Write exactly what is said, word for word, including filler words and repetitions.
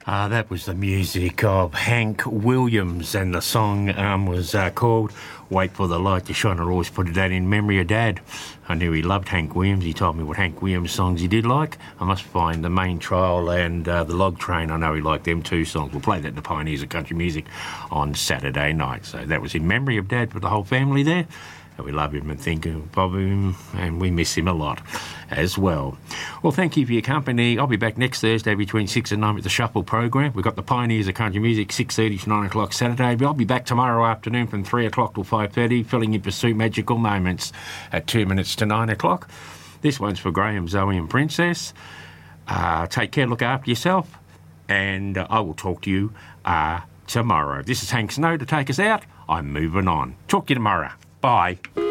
Uh, that was the music of Hank Williams, and the song um, was uh, called Wait for the Light to Shine. I always put that in memory of Dad. I knew he loved Hank Williams. He told me what Hank Williams songs he did like. I must find The Main Trial and uh, The Log Train. I know he liked them two songs. We'll play that in the Pioneers of Country Music on Saturday night. So that was in memory of Dad for the whole family there. We love him and think of him, and we miss him a lot as well. Well, thank you for your company. I'll be back next Thursday between six and nine with the Shuffle program. We've got the Pioneers of Country Music, six thirty to nine o'clock Saturday. But I'll be back tomorrow afternoon from three o'clock till five thirty, filling in Pursue Magical Moments at two minutes to nine o'clock. This one's for Graham, Zoe and Princess. Uh, take care, look after yourself, and uh, I will talk to you uh, tomorrow. This is Hank Snow to take us out. I'm moving on. Talk to you tomorrow. Bye.